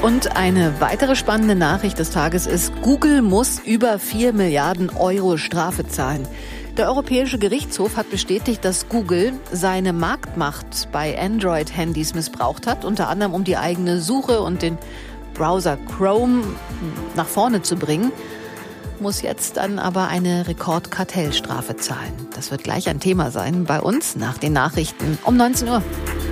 Und eine weitere spannende Nachricht des Tages ist, Google muss über 4 Milliarden Euro Strafe zahlen. Der Europäische Gerichtshof hat bestätigt, dass Google seine Marktmacht bei Android-Handys missbraucht hat, unter anderem um die eigene Suche und den Browser Chrome nach vorne zu bringen, muss jetzt dann aber eine Rekordkartellstrafe zahlen. Das wird gleich ein Thema sein bei uns nach den Nachrichten um 19 Uhr.